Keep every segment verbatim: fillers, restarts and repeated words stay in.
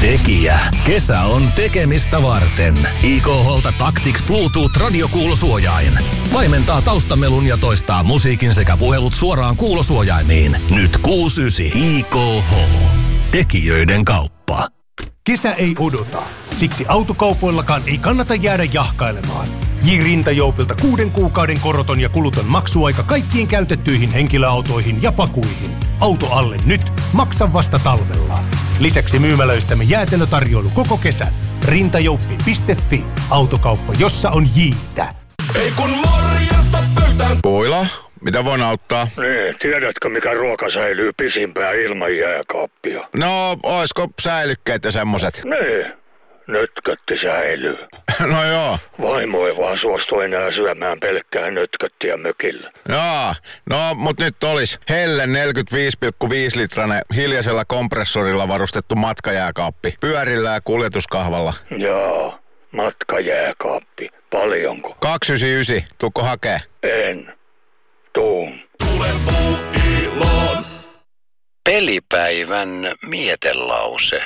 Tekijä. Kesä on tekemistä varten. I K H:lta Tactics Bluetooth radiokuulosuojain. Vaimentaa taustamelun ja toistaa musiikin sekä puhelut suoraan kuulosuojaimiin. Nyt kuusi yhdeksän. I K H. Tekijöiden kauppa. Kesä ei odota. Siksi autokaupoillakaan ei kannata jäädä jahkailemaan. J. Rintajoupilta kuuden kuukauden koroton ja kuluton maksuaika kaikkiin käytettyihin henkilöautoihin ja pakuihin. Auto alle nyt, maksa vasta talvella. Lisäksi myymälöissämme jäätelötarjoilu koko kesän. rintajouppi piste fi. Autokauppa, jossa on J:tä. Ei kun morjesta pöytään. Puila, mitä voin auttaa? Niin, tiedätkö mikä ruoka säilyy pisimpään ilman jääkaappia? No, oisko säilykkeet ja semmoset? Niin, nötkötti säilyy. No joo. Vaimo ei vaan suostu enää syömään pelkkää nötköttiä mökillä. Joo, no mut nyt olis Helle neljäkymmentäviisi pilkku viisi litrainen hiljaisella kompressorilla varustettu matkajääkaappi. Pyörillä ja kuljetuskahvalla. Joo, matkajääkaappi. Paljonko? kaksisataayhdeksänkymmentäyhdeksän, tuukko hakee? En. Tuun. Tule Puuiloon. Pelipäivän mietelause.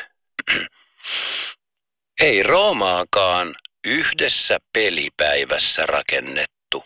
Ei Roomaakaan yhdessä pelipäivässä rakennettu.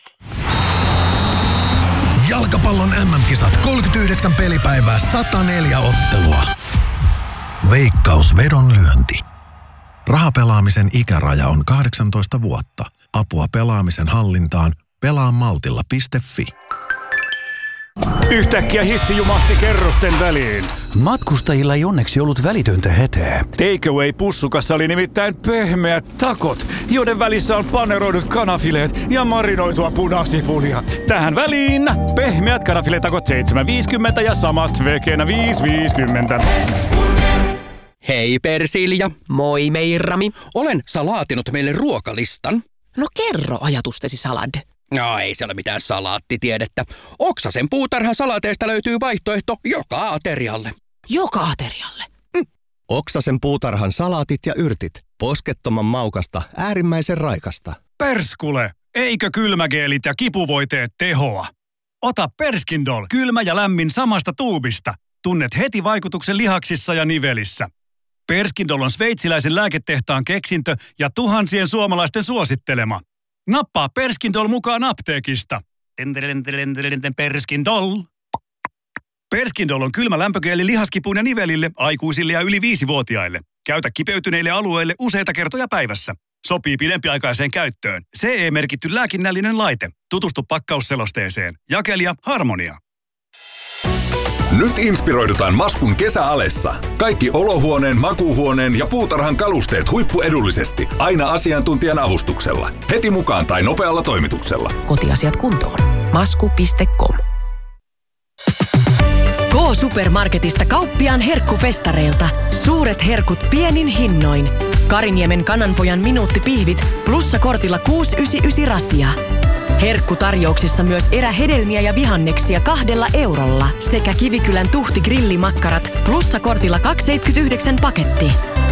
Jalkapallon M M-kisat kolmekymmentäyhdeksän pelipäivää, sata neljä ottelua. Veikkaus vedonlyönti. Rahapelaamisen ikäraja on kahdeksantoista vuotta. Apua pelaamisen hallintaan pelaamaltilla piste fi. Yhtäkkiä hissi jumahti kerrosten väliin. Matkustajilla ei onneksi ollut välitöntä hätää. Takeaway-pussukassa oli nimittäin pehmeät takot, joiden välissä on paneroidut kanafileet ja marinoitua punasipulia. Tähän väliin pehmeät kanafiletakot seitsemän viisikymmentä ja samat vekenä viisi viisikymmentä. Hei Persilja. Moi Meirami. Olen salaatinut meille ruokalistan. No kerro ajatustesi salad. No ei se ole mitään salaattitiedettä. Oksasen puutarhan salaateista löytyy vaihtoehto joka aterialle. Joka aterialle? Mm. Oksasen puutarhan salaatit ja yrtit. Poskettoman maukasta, äärimmäisen raikasta. Perskule! Eikö kylmägeelit ja kipuvoiteet tehoa? Ota Perskindol, kylmä ja lämmin samasta tuubista. Tunnet heti vaikutuksen lihaksissa ja nivelissä. Perskindol on sveitsiläisen lääketehtaan keksintö ja tuhansien suomalaisten suosittelema. Nappaa Perskindol mukaan apteekista. Perskindol. Perskindol on kylmä lämpögeeli lihaskipuun ja nivelille, aikuisille ja yli viisivuotiaille. Käytä kipeytyneille alueille useita kertoja päivässä. Sopii pidempiaikaiseen käyttöön. C E-merkitty lääkinnällinen laite. Tutustu pakkausselosteeseen. Jakelija Harmonia. Nyt inspiroidutaan Maskun kesäalessa. Kaikki olohuoneen, makuuhuoneen ja puutarhan kalusteet huippuedullisesti. Aina asiantuntijan avustuksella. Heti mukaan tai nopealla toimituksella. Kotiasiat kuntoon. masku piste com. K-Supermarketista kauppiaan herkkufestareilta. Suuret herkut pienin hinnoin. Kariniemen kananpojan minuuttipihvit plussa kortilla kuusi yhdeksänkymmentäyhdeksän rasia. Herkkutarjouksissa myös erähedelmiä ja vihanneksia kahdella eurolla sekä Kivikylän tuhti grillimakkarat plussa kortilla kaksi seitsemänkymmentäyhdeksän paketti.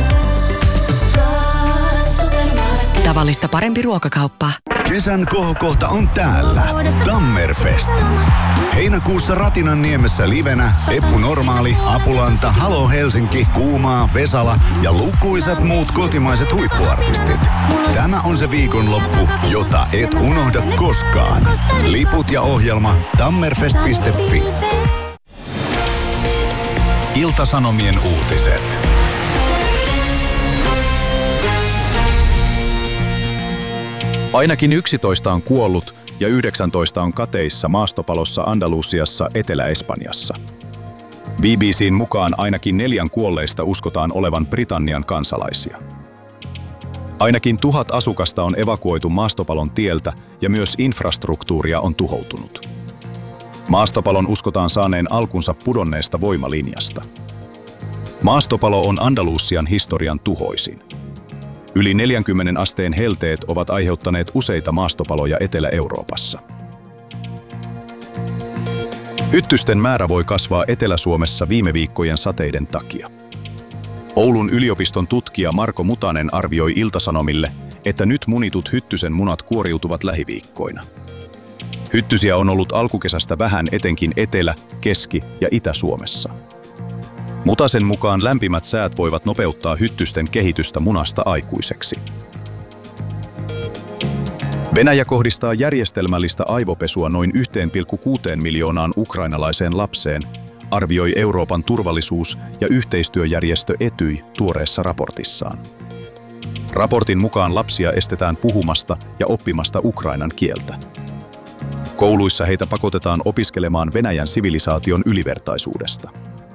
Tavallista parempi ruokakauppa. Kesän kohokohta on täällä. Tammerfest. Heinäkuussa Ratinanniemessä livenä Eppu Normaali, Apulanta, Halo Helsinki, Kuumaa, Vesala ja lukuisat muut kotimaiset huippuartistit. Tämä on se viikonloppu, jota et unohda koskaan. Liput ja ohjelma tammerfest piste fi. Ilta-Sanomien uutiset. Ainakin yksitoista on kuollut ja yhdeksäntoista on kateissa maastopalossa Andalusiassa Etelä-Espanjassa. B B C:n mukaan ainakin neljän kuolleista uskotaan olevan Britannian kansalaisia. Ainakin tuhat asukasta on evakuoitu maastopalon tieltä ja myös infrastruktuuria on tuhoutunut. Maastopalon uskotaan saaneen alkunsa pudonneesta voimalinjasta. Maastopalo on Andalusian historian tuhoisin. Yli neljänkymmenen asteen helteet ovat aiheuttaneet useita maastopaloja Etelä-Euroopassa. Hyttysten määrä voi kasvaa Etelä-Suomessa viime viikkojen sateiden takia. Oulun yliopiston tutkija Marko Mutanen arvioi Ilta-Sanomille, että nyt munitut hyttysen munat kuoriutuvat lähiviikkoina. Hyttysiä on ollut alkukesästä vähän etenkin Etelä-, Keski- ja Itä-Suomessa. Mutasen mukaan lämpimät säät voivat nopeuttaa hyttysten kehitystä munasta aikuiseksi. Venäjä kohdistaa järjestelmällistä aivopesua noin yksi pilkku kuusi miljoonaan ukrainalaiseen lapseen, arvioi Euroopan turvallisuus- ja yhteistyöjärjestö Etyj tuoreessa raportissaan. Raportin mukaan lapsia estetään puhumasta ja oppimasta ukrainan kieltä. Kouluissa heitä pakotetaan opiskelemaan Venäjän sivilisaation ylivertaisuudesta.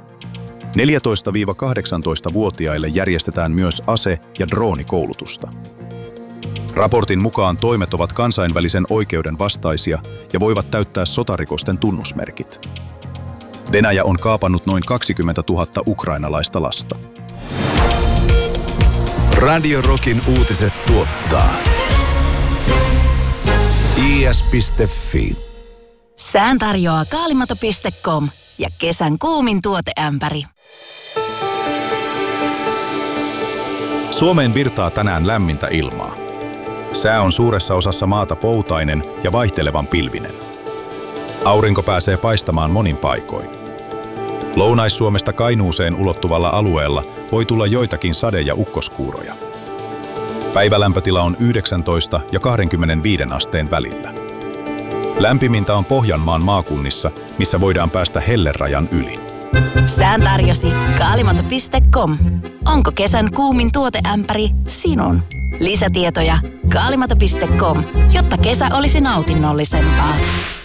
neljätoista–kahdeksantoista-vuotiaille järjestetään myös ase- ja droonikoulutusta. Raportin mukaan toimet ovat kansainvälisen oikeuden vastaisia ja voivat täyttää sotarikosten tunnusmerkit. Venäjä on kaapannut noin kaksikymmentätuhatta ukrainalaista lasta. Radio Rockin uutiset tuottaa i s piste f i. Sään tarjoaa kaalimato piste com ja kesän kuumin tuoteämpäri. Suomeen virtaa tänään lämmintä ilmaa. Sää on suuressa osassa maata poutainen ja vaihtelevan pilvinen. Aurinko pääsee paistamaan monin paikoin. Lounais-Suomesta Kainuuseen ulottuvalla alueella voi tulla joitakin sade- ja ukkoskuuroja. Päivälämpötila on yhdeksäntoista ja kaksikymmentäviisi asteen välillä. Lämpimintä on Pohjanmaan maakunnissa, missä voidaan päästä hellerajan yli. Sään tarjosi kaalimato piste com. Onko kesän kuumin tuoteämpäri sinun? Lisätietoja kaalimato piste com, jotta kesä olisi nautinnollisempaa.